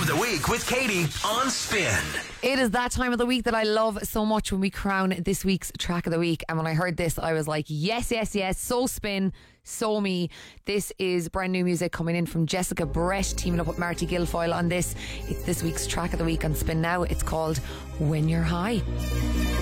of the week with Katie on Spin. It is that time of the week that I love so much when we crown this week's track of the week. And when I heard this, I was like, yes, yes, yes. So Spin, so me. This is brand new music coming in from Jessica Brett, teaming up with Marty Guilfoyle on this. It's this week's track of the week on Spin Now. It's called When You're High.